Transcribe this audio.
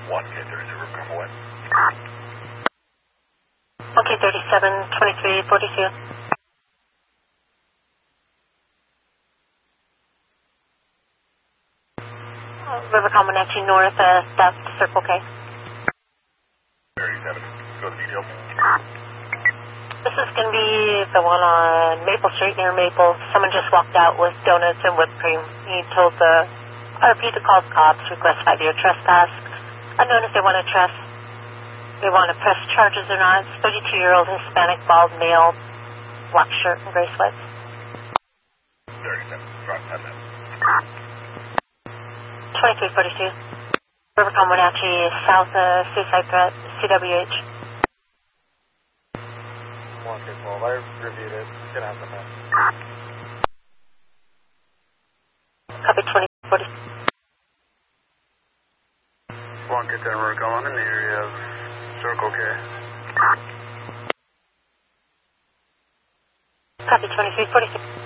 1K32, Bravo 1. 1K37, 2342. River Comanche North, south Circle K. 37, go to details. This is going to be the one on Maple Street near Maple. Someone just walked out with donuts and whipped cream. He told the RP to call the cops, request 5-year trespass. Unknown if they want to press charges or not. 32-year-old Hispanic, bald male, black shirt and gray sweats. 37, drop 10 minutes. 2342. River Comanche, south suicide threat, CWH. 1K12, I reviewed it. It's going to have the mess. Copy 2040. 1K10, we're going in the area of Circle K. Copy 2346.